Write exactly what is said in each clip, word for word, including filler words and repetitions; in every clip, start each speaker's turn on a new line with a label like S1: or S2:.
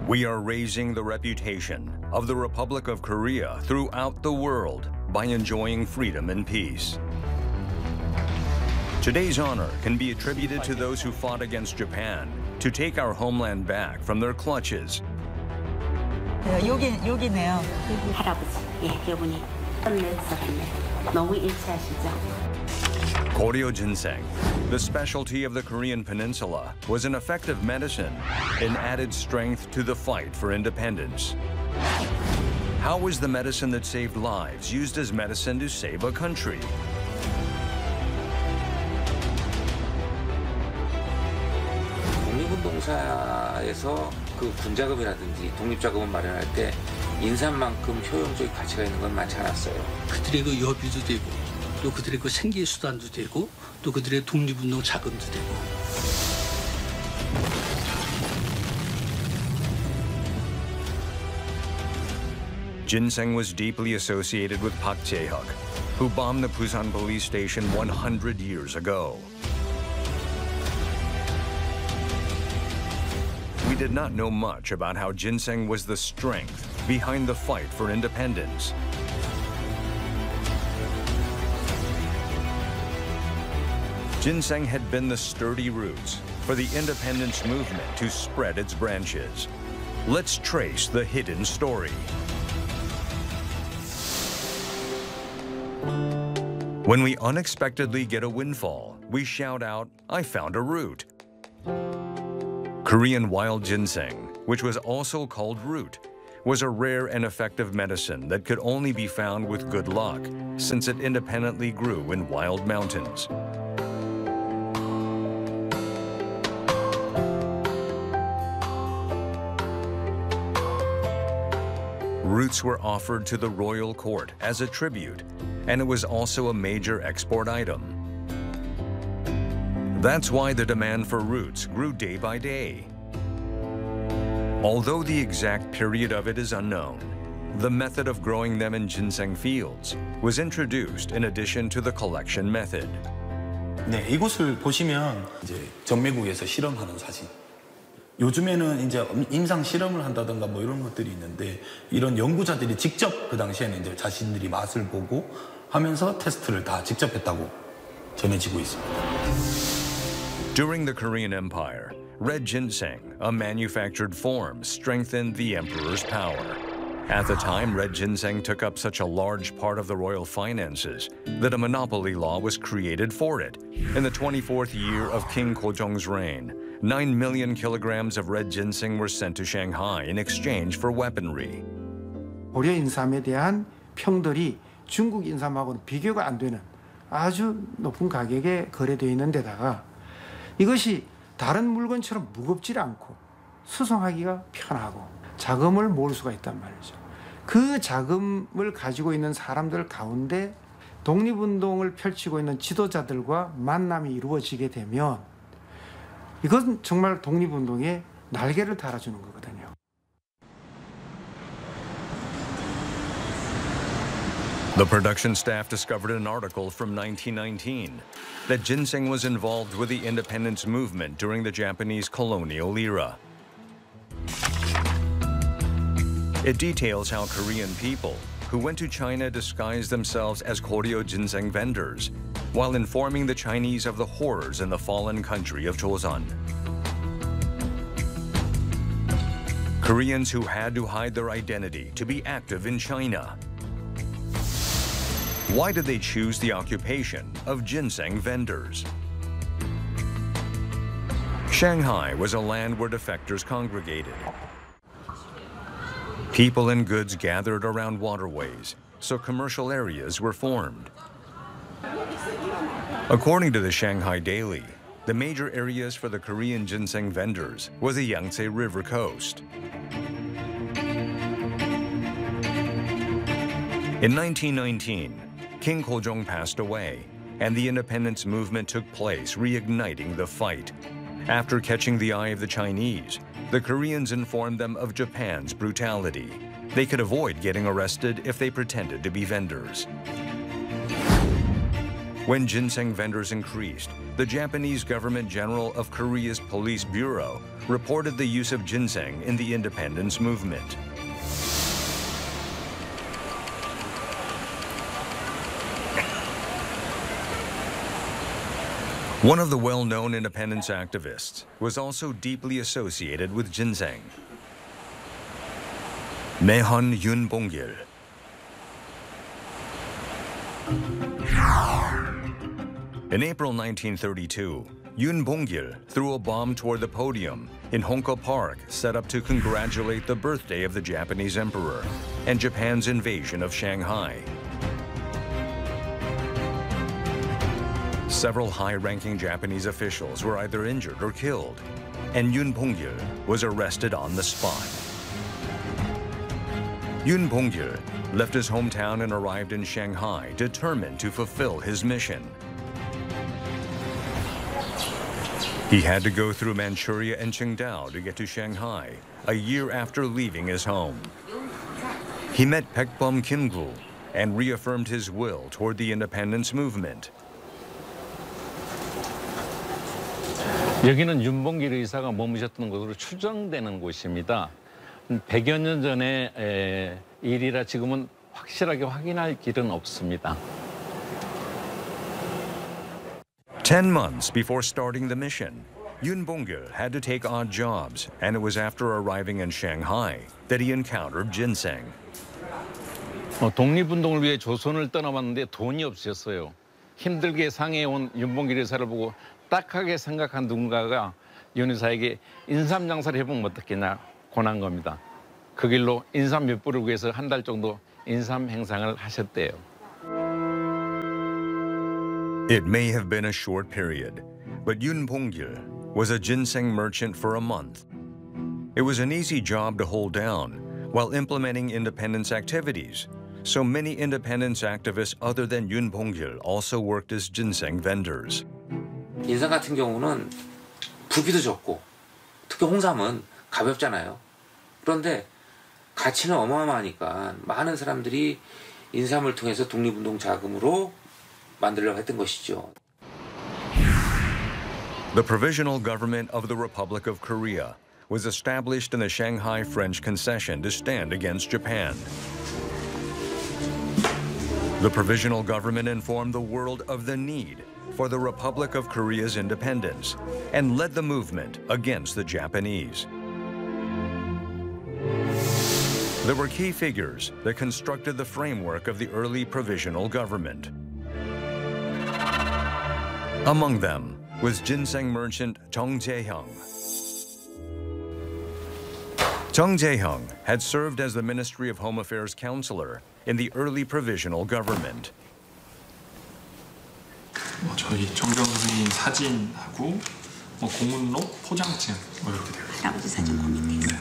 S1: We are raising the reputation of the Republic of Korea throughout the world by enjoying freedom and peace. Today's honor can be attributed to those who fought against Japan to take our homeland back from their clutches.
S2: 여기 여기네요.
S3: 할아버지, 예, 여분이 네, 너무 일치하시죠?
S1: Koryo ginseng, the specialty of the Korean peninsula, was an effective medicine and added strength to the fight for independence. How was the medicine that saved lives used as medicine to save a country?
S4: 독립운동사에서 그 군자금이라든지 독립자금을 마련할 때 인삼만큼 효용적인 가치가 있는 건 많지 않았어요.
S5: 그들의 그 여비도 되고 또 그들의 그 생계 수단도 되고 또 그들의 독립운동 자금도 되고.
S1: Ginseng was deeply associated with Park Jae-hyuk, who bombed the Busan police station one hundred years ago. We did not know much about how ginseng was the strength behind the fight for independence. Ginseng had been the sturdy roots for the independence movement to spread its branches. Let's trace the hidden story. When we unexpectedly get a windfall, we shout out, "I found a root." Korean wild ginseng, which was also called root, was a rare and effective medicine that could only be found with good luck, since it independently grew in wild mountains. Roots were offered to the royal court as a tribute, and it was also a major export item. That's why the demand for roots grew day by day. Although the exact period of it is unknown, the method of growing them in ginseng fields was introduced in addition to the collection method.
S6: 네, 이곳을 보시면 이제 전매국에서 실험하는 사진. 요즘에는 이제 임상 실험을 한다든가 뭐 이런 것들이 있는데 이런 연구자들이 직접 그 당시에는 이제 자신들이 맛을 보고 하면서 테스트를 다 직접 했다고 전해지고 있습니다.
S1: During the Korean Empire, red ginseng, a manufactured form, strengthened the emperor's power. At the time, red ginseng took up such a large part of the royal finances that a monopoly law was created for it. In the twenty-fourth year of King Gojong's reign, nine million kilograms of red ginseng were sent to Shanghai in exchange for weaponry.
S7: 고려 인삼에 대한 평들이 중국 인삼하고는 비교가 안 되는 아주 높은 가격에 거래되어 있는 데다가 이것이 다른 물건처럼 무겁지 않고 수송하기가 편하고 자금을 모을 수가 있단 말이죠. 그 자금을 가지고 있는 사람들 가운데 독립운동을 펼치고 있는 지도자들과 만남이 이루어지게 되면 이건 정말 독립운동에 날개를 달아주는 거거든요.
S1: The production staff discovered an article from nineteen nineteen that ginseng was involved with the independence movement during the Japanese colonial era. It details how Korean people who went to China disguised themselves as Koryo ginseng vendors while informing the Chinese of the horrors in the fallen country of Joseon. Koreans who had to hide their identity to be active in China. Why did they choose the occupation of ginseng vendors? Shanghai was a land where defectors congregated. People and goods gathered around waterways, so commercial areas were formed. According to the Shanghai Daily, the major areas for the Korean ginseng vendors was the Yangtze River coast. In nineteen nineteen, King Gojong passed away, and the independence movement took place, reigniting the fight. After catching the eye of the Chinese, the Koreans informed them of Japan's brutality. They could avoid getting arrested if they pretended to be vendors. When ginseng vendors increased, the Japanese Government General of Korea's Police Bureau reported the use of ginseng in the independence movement. One of the well-known independence activists was also deeply associated with ginseng. Maehon Yoon-bong-gil. In April nineteen thirty-two, Yoon Bong-gil threw a bomb toward the podium in Honko Park set up to congratulate the birthday of the Japanese emperor and Japan's invasion of Shanghai. Several high-ranking Japanese officials were either injured or killed, and Yoon Bong-gil was arrested on the spot. Yoon Bong-gil left his hometown and arrived in Shanghai, determined to fulfill his mission. He had to go through Manchuria and Qingdao to get to Shanghai, a year after leaving his home. He met Baekbom Kim-gu and reaffirmed his will toward the independence movement.
S8: 여기는 윤봉길 의사가 머무셨던 곳으로 추정되는 곳입니다. 백여 년 전의 일이라 지금은 확실하게 확인할 길은 없습니다.
S1: Ten months before starting the mission, Yoon Bong-gil had to take odd jobs, and it was after arriving in Shanghai that he encountered ginseng.
S8: 어, 독립운동을 위해 조선을 떠나봤는데 돈이 없었어요. 힘들게 상해온 윤봉길 의사를 보고 딱하게 생각한 누군가가 윤 의사에게 인삼 장사를 해보면 어떻겠냐 권한 겁니다. 그 길로 인삼 몇 불을 구해서 한 달 정도 인삼 행상을 하셨대요.
S1: It may have been a short period, but Yoon Bong-gil was a ginseng merchant for a month. It was an easy job to hold down while implementing independence activities, so many independence activists other than Yoon Bong-gil also worked as ginseng vendors.
S4: 인삼 같은 경우는 부피도 적고 특히 홍삼은 가볍잖아요. 그런데 가치는 어마어마하니까 많은 사람들이 인삼을 통해서 독립운동 자금으로 만들려고 했던 것이죠.
S1: The Provisional Government of the Republic of Korea was established in the Shanghai French Concession to stand against Japan. The Provisional Government informed the world of the need for the Republic of Korea's independence and led the movement against the Japanese. There were key figures that constructed the framework of the early provisional government. Among them was ginseng merchant Chung Jae-hyung. Chung Jae-hyung had served as the Ministry of Home Affairs counselor in the early provisional government.
S9: 뭐 저희 정경 선생님 사진하고 뭐 공문로 포장증 뭐 이렇게 되어 있어요.
S3: 할아버지 사진 거기 있어요.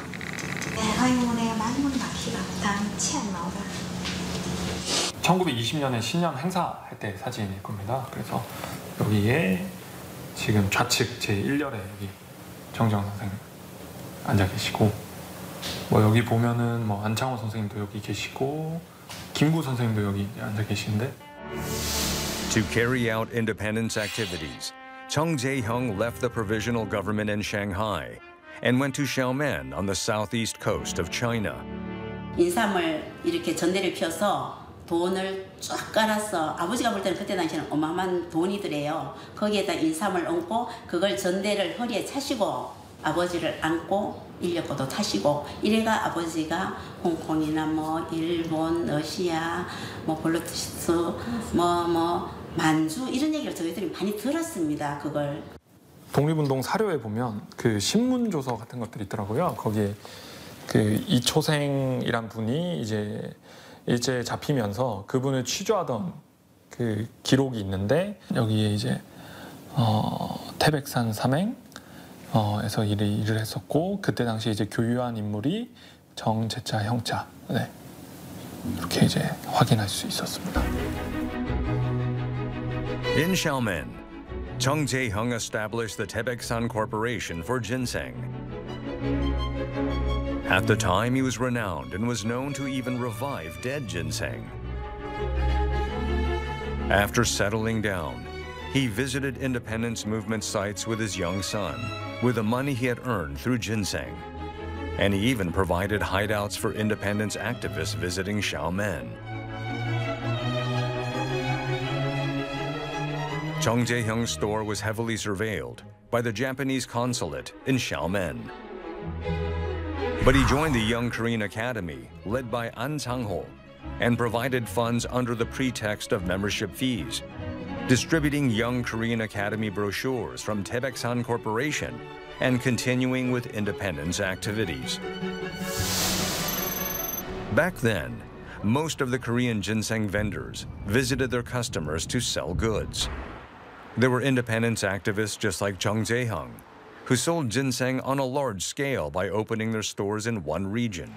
S9: 천구백이십 년에 신년 행사할 때 사진일 겁니다. 그래서 여기에 지금 좌측 제일 열에 여기 정경 선생님 앉아 계시고 뭐 여기 보면은 뭐 안창호 선생님도 여기 계시고 김구 선생님도 여기 앉아 계시는데
S1: To carry out independence activities, Chung Jae-hyung left the provisional government in Shanghai and went to Xiamen on the southeast coast of China.
S3: 인삼을 이렇게 전대를 펴서 돈을 쫙 깔아서 아버지가 볼 때는 그때 당시에는 어마어마한 돈이더래요. 거기에다 인삼을 얹고 그걸 전대를 허리에 차시고 아버지를 안고 인력거도 타시고 이래가 아버지가 홍콩이나 뭐 일본, 러시아, 뭐 볼로티스, 뭐 뭐 만주 이런 얘기를 저희들이 많이 들었습니다. 그걸.
S9: 독립운동 사료에 보면 그 신문조서 같은 것들이 있더라고요. 거기에 그 이초생이란 분이 이제 일제 잡히면서 그분을 취조하던 그 기록이 있는데 여기에 이제 어, 태백산 삼행 어에서 일을, 일을 했었고 그때 당시 이제 교유한 인물이 정제차 형차 네. 이렇게 이제 확인할 수 있었습니다.
S1: In Xiamen, Chung Jae-hyung established the Taebaeksan Corporation for ginseng. At the time, he was renowned and was known to even revive dead ginseng. After settling down, he visited independence movement sites with his young son, with the money he had earned through ginseng. And he even provided hideouts for independence activists visiting Xiamen. Chung Jae-hyung's store was heavily surveilled by the Japanese consulate in Xiamen. But he joined the Young Korean Academy, led by An Sang-ho, and provided funds under the pretext of membership fees, distributing Young Korean Academy brochures from Taebeksan Corporation and continuing with independence activities. Back then, most of the Korean ginseng vendors visited their customers to sell goods. There were independence activists just like Chung Jae-hyung, who sold ginseng on a large scale by opening their stores in one region.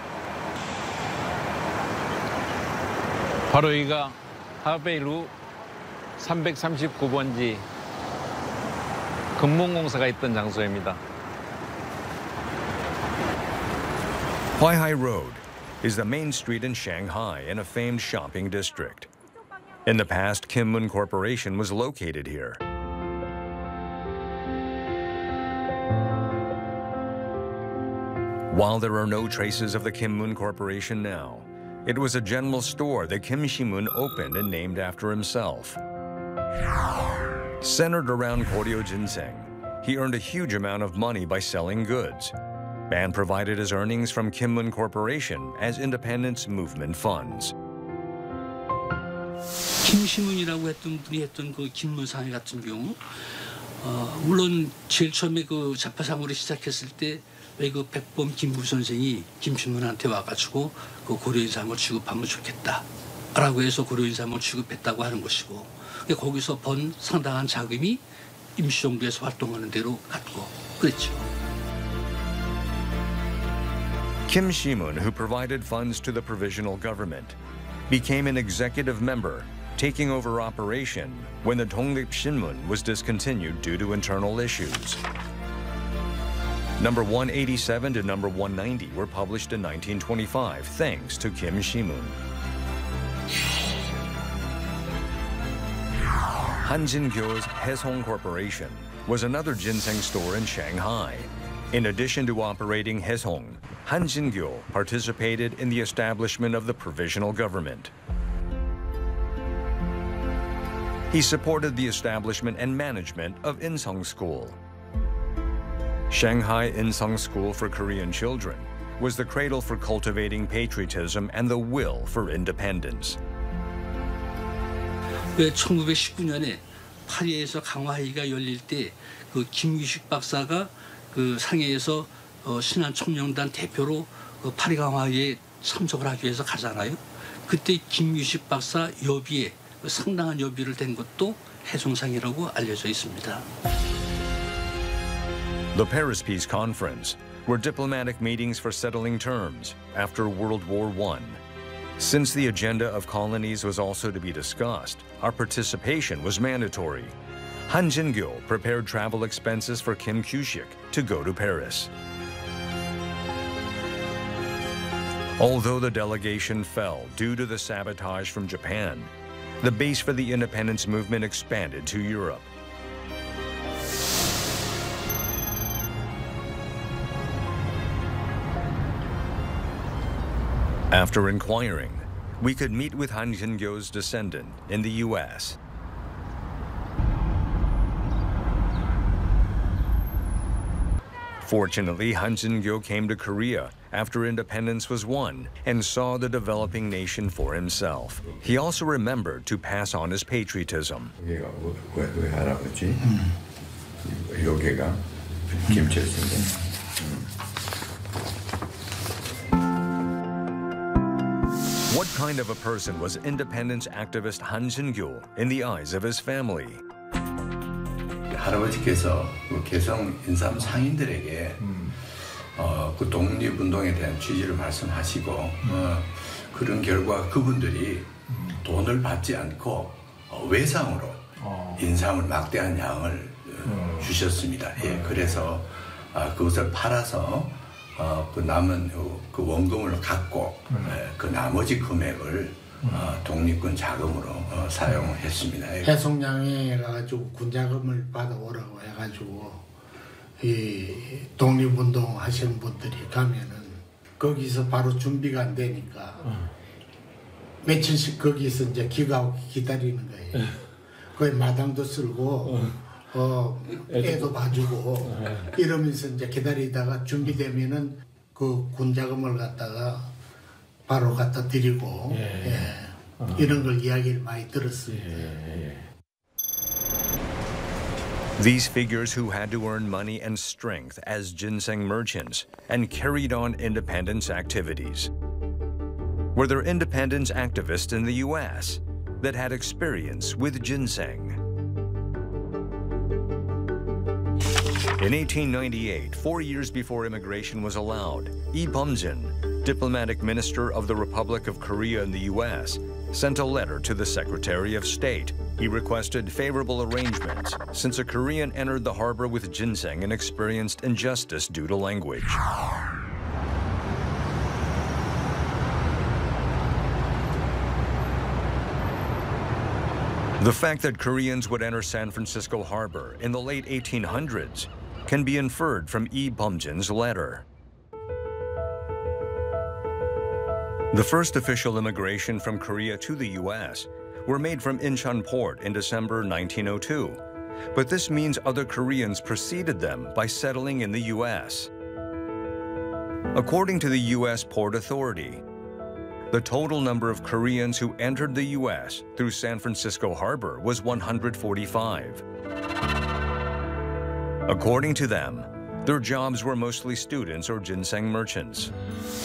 S8: 바로 여기가 하베이루 삼백삼십구 번지 금문공사가 있던 장소입니다.
S1: Huaihai Road is the main street in Shanghai in a famed shopping district. In the past, Kim Mun Corporation was located here. While there are no traces of the Kim Mun Corporation now, it was a general store that Kim Shi-mun opened and named after himself. Centered around Koryo ginseng, he earned a huge amount of money by selling goods and provided his earnings from Kim Mun Corporation as independence movement funds.
S5: 김시문이라고 했던 분이 했던 그 김문상회 같은 경우, 어, 물론 제일 처음에 그 자파상으로 시작했을 때 왜 그 백범 김구 선생이 김시문한테 와가지고 그 고려인삼을 취급하면 좋겠다라고 해서 고려인삼을 취급했다고 하는 것이고, 거기서 번 상당한 자금이 임시정부에서 활동하는 데로 갔고 그랬죠.
S1: Kim Shi-mun, who provided funds to the provisional government, became an executive member, taking over operation when the Donglip Shinmun was discontinued due to internal issues. Number one eighty-seven to number one ninety were published in nineteen twenty-five, thanks to Kim Shi-mun. Hanjin-gyo's Haesong Corporation was another ginseng store in Shanghai. In addition to operating Haesong, Hanjin-gyo participated in the establishment of the provisional government. He supported the establishment and management of Insung School. Shanghai Insung School for Korean Children was the cradle for cultivating patriotism and the will for independence.
S5: 왜 천구백십구 년에 파리에서 강화회의가 열릴 때 그 김규식 박사가 그 상해에서 어, 신한총영단 대표로 그 파리 강화회의에 참석을 하기 위해서 가잖아요. 그때 김규식 박사 여비에 상당한 여비를 댄 것도 해송상이라고 알려져 있습니다.
S1: The Paris Peace Conference were diplomatic meetings for settling terms after World War One. Since the agenda of colonies was also to be discussed, our participation was mandatory. Hanjin-gyo prepared travel expenses for Kim Kyushik to go to Paris. Although the delegation fell due to the sabotage from Japan, the base for the independence movement expanded to Europe. After inquiring, we could meet with Hanjin-gyo's descendant in the U S. Fortunately, Hanjin-gyo came to Korea after independence was won and saw the developing nation for himself. He also remembered to pass on his patriotism.
S10: 여기가 왜, 왜 할아버지? 음. 여기가 김철승.
S1: What kind of a person was independence activist Hanjin-gyo in the eyes of his family?
S10: 할아버지께서 그 개성 인삼 상인들에게 음. 어, 그 독립운동에 대한 취지를 말씀하시고 음. 어, 그런 결과 그분들이 음. 돈을 받지 않고 어, 외상으로 어. 인삼을 막대한 양을 음. 주셨습니다. 예, 그래서 아, 그것을 팔아서 어, 그 남은 그 원금을 갖고 음. 예, 그 나머지 금액을 어, 독립군 자금으로 어, 사용했습니다.
S11: 해송량에 가가지고 군 자금을 받아오라고 해가지고 이 독립운동 하시는 분들이 가면은 거기서 바로 준비가 안 되니까 음. 며칠씩 거기서 이제 기가하고 기다리는 거예요. 거기 마당도 쓸고 음. 어, 애도 봐주고 음. 이러면서 이제 기다리다가 준비되면은 그 군 자금을 갖다가 바로 갖다 드리고 예. 예. 어. 이런 걸 이야기를 많이 들었습니다. 예. 예.
S1: These figures who had to earn money and strength as ginseng merchants and carried on independence activities. Were there independence activists in the U S that had experience with ginseng? In eighteen ninety-eight, four years before immigration was allowed, Lee Bum-jin, diplomatic minister of the Republic of Korea in the U S, sent a letter to the Secretary of State. He requested favorable arrangements since a Korean entered the harbor with ginseng and experienced injustice due to language. The fact that Koreans would enter San Francisco Harbor in the late eighteen hundreds can be inferred from Lee Bum-jin's letter. The first official immigration from Korea to the U S were made from Incheon Port in December nineteen oh two, but this means other Koreans preceded them by settling in the U S. According to the U S Port Authority, the total number of Koreans who entered the U S through San Francisco Harbor was one hundred forty-five. According to them, their jobs were mostly students or ginseng merchants.